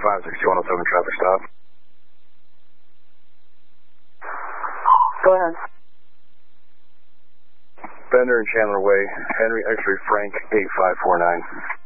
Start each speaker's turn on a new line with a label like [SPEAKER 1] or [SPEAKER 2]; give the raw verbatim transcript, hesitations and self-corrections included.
[SPEAKER 1] five six two one oh seven traffic stop.
[SPEAKER 2] Go ahead.
[SPEAKER 1] Bender and Chandler Way, Henry X-ray Frank eight five four nine.